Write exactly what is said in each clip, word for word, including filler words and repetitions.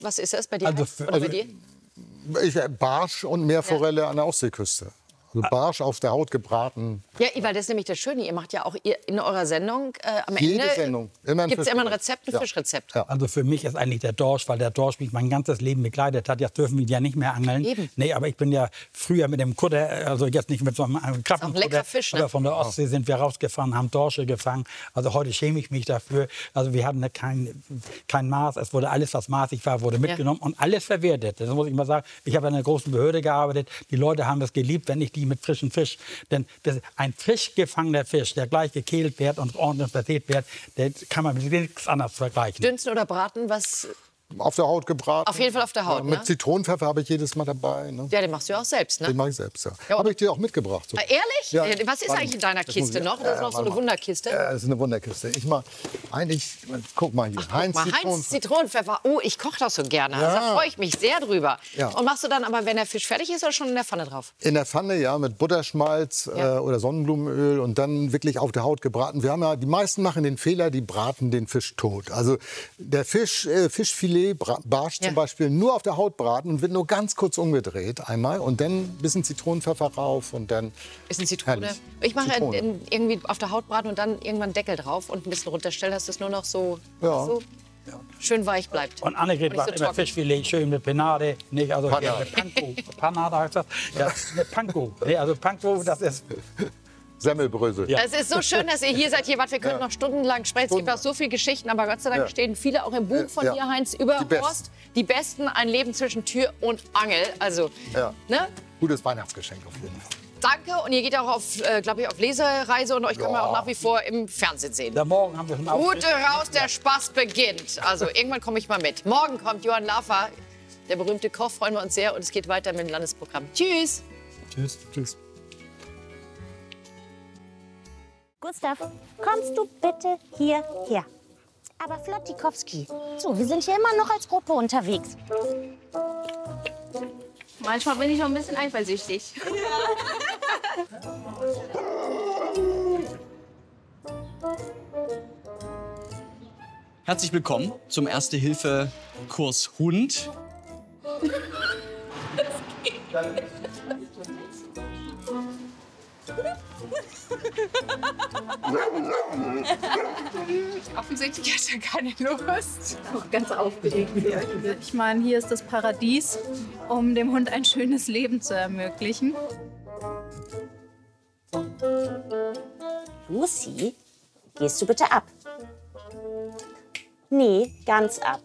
Was ist das bei dir? Also für- Oder also- bei dir? Ich, Barsch und Meerforelle an der Ostseeküste. Also Barsch auf der Haut gebraten. Ja, weil das ist nämlich das Schöne. Ihr macht ja auch ihr, in eurer Sendung äh, am Jede Ende Sendung. Immer ein gibt es immer ein Fischgericht. Rezept, ein Ja. Fischrezept. Ja. Also für mich ist eigentlich der Dorsch, weil der Dorsch mich mein ganzes Leben begleitet hat. Jetzt dürfen wir ja nicht mehr angeln. Eben. Nee, aber ich bin ja früher mit dem Kutter, also jetzt nicht mit so einem Krabbenkutter, leckerer Fisch, ne? aber von der Ostsee sind wir rausgefahren, haben Dorsche gefangen. Also heute schäme ich mich dafür. Also wir hatten kein, kein Maß. Es wurde alles, was maßig war, wurde mitgenommen und alles verwertet. Das muss ich mal sagen. Ich habe in einer großen Behörde gearbeitet. Die Leute haben es geliebt, wenn ich die mit frischem Fisch. Denn das, ein frisch gefangener Fisch, der gleich gekehlt wird und ordentlich versät wird, der kann man mit nichts anderes vergleichen. Dünsten oder braten, was? Auf der Haut gebraten. Auf jeden Fall auf der Haut, Ja, mit ne? Zitronenpfeffer habe ich jedes Mal dabei. Ne? Ja, den machst du ja auch selbst, ne? Den mache ich selbst, ja. Ja, Habe ich dir auch mitgebracht. So. Ah, ehrlich? Ja. Äh, Was ist Warte, eigentlich in deiner das muss Kiste ich- noch? Das ist noch so warte eine mal. Wunderkiste. Ja, das ist eine Wunderkiste. Ich mach eigentlich, guck mal hier, Heinz Mal Heinz Zitronenpfeffer. Zitronenpfeffer. Oh, ich koche das so gerne. Ja. Da freue ich mich sehr drüber. Ja. Und machst du dann aber, wenn der Fisch fertig ist, oder schon in der Pfanne drauf? In der Pfanne, ja, mit Butterschmalz Ja. äh, oder Sonnenblumenöl und dann wirklich auf der Haut gebraten. Wir haben ja, die meisten machen den Fehler, die braten den Fisch tot. Also der Fisch, äh, Fischfilet, Bra Barsch Ja. zum Beispiel, nur auf der Haut braten und wird nur ganz kurz umgedreht einmal und dann ein bisschen Zitronenpfeffer rauf und dann Ist eine Zitrone. Herrlich. Ich mache Zitrone. in- irgendwie auf der Haut braten und dann irgendwann Deckel drauf und ein bisschen runterstellen, dass das nur noch so, Ja. so schön weich bleibt. Und Annegret Und nicht macht so immer trocken. Fischfilet schön mit Panade, nicht also Panade. ja, mit Panko. Panade heißt das? Ja, mit Panko. Nee, also Panko, das ist Semmelbrösel. Ja. Es ist so schön, dass ihr hier seid. Hier, wart, wir könnten Ja. noch stundenlang sprechen. Es gibt auch so viele Geschichten, aber Gott sei Dank Ja. stehen viele auch im Buch von Ja. dir, Heinz, über Die besten. Horst. Die besten, ein Leben zwischen Tür und Angel. Also, Ja. ne? Gutes Weihnachtsgeschenk auf jeden Fall. Danke. Und ihr geht auch auf, äh, glaube ich, auf Lesereise und euch kann man Ja. auch nach wie vor im Fernsehen sehen. da morgen haben wir schon Route raus, der Spaß beginnt. Also irgendwann komme ich mal mit. Morgen kommt Johann Lafer, der berühmte Koch, freuen wir uns sehr. Und es geht weiter mit dem Landesprogramm. Tschüss. Tschüss. Tschüss. Gustav, kommst du bitte hierher? Aber Flottikowski. So, wir sind hier immer noch als Gruppe unterwegs. Manchmal bin ich auch ein bisschen eifersüchtig. Herzlich willkommen zum Erste-Hilfe-Kurs Hund. Offensichtlich hat er keine Lust. Ganz aufgeregt. Ich meine, hier ist das Paradies, um dem Hund ein schönes Leben zu ermöglichen. Lucy, gehst du bitte ab? Nee, ganz ab.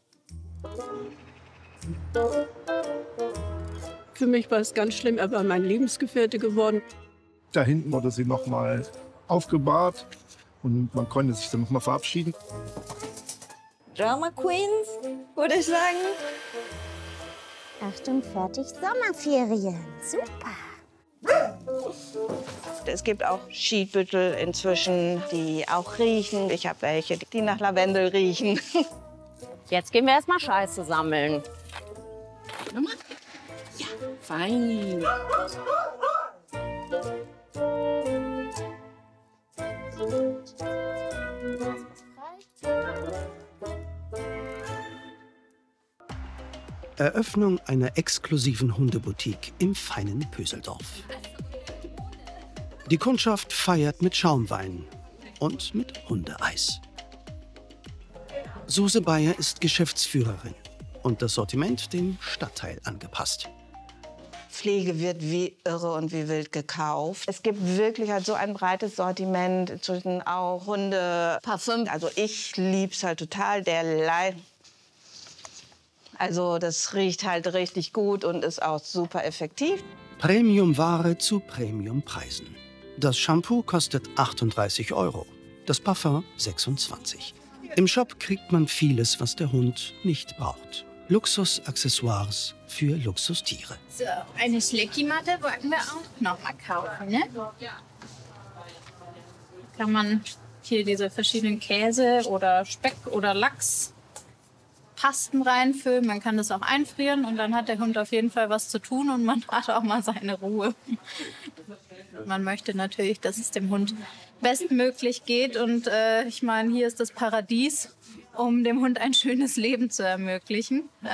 Für mich war es ganz schlimm, er war mein Lebensgefährte geworden. Da hinten wurde sie noch mal aufgebahrt und man konnte sich dann noch mal verabschieden. Drama Queens, würde ich sagen. Achtung, fertig, Sommerferien. Super. Es gibt auch Skibüttel inzwischen, die auch riechen. Ich habe welche, die nach Lavendel riechen. Jetzt gehen wir erstmal Scheiße sammeln. Fein. Eröffnung einer exklusiven Hundeboutique im feinen Pöseldorf. Die Kundschaft feiert mit Schaumwein und mit Hundeeis. Suse Bayer ist Geschäftsführerin und das Sortiment dem Stadtteil angepasst. Pflege wird wie irre und wie wild gekauft. Es gibt wirklich halt so ein breites Sortiment, inzwischen auch Hunde, Parfüm. Also ich lieb's halt total. Der Leih. Also das riecht halt richtig gut und ist auch super effektiv. Premiumware zu Premiumpreisen. Das Shampoo kostet achtunddreißig Euro, das Parfum sechsundzwanzig. Im Shop kriegt man vieles, was der Hund nicht braucht. Luxusaccessoires für Luxustiere. So, eine Schleckimatte wollten wir auch noch mal kaufen, ne? Kann man hier diese verschiedenen Käse oder Speck oder Lachs Pasten reinfüllen. Man kann das auch einfrieren und dann hat der Hund auf jeden Fall was zu tun und man hat auch mal seine Ruhe. Man möchte natürlich, dass es dem Hund bestmöglich geht und äh, ich meine, hier ist das Paradies um dem Hund ein schönes Leben zu ermöglichen.